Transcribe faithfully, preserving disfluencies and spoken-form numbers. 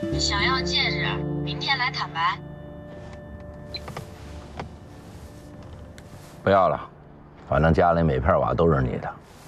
想要戒指，明天来坦白。 不要了，反正家里每片瓦都是你的。